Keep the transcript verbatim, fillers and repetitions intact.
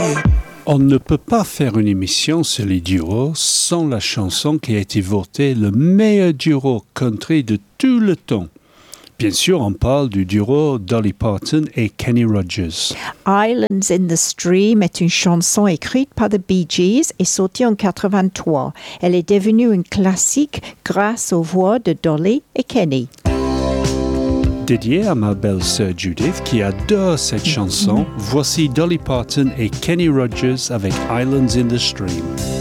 On ne peut pas faire une émission sur les duos sans la chanson qui a été votée le meilleur duo country de tout le temps. Bien sûr, on parle du duo Dolly Parton et Kenny Rogers. Islands in the Stream est une chanson écrite par The Bee Gees et sortie en quatre-vingt-trois. Elle est devenue une classique grâce aux voix de Dolly et Kenny. Dédiée à ma belle-sœur Judith qui adore cette chanson, voici Dolly Parton et Kenny Rogers avec Islands in the Stream.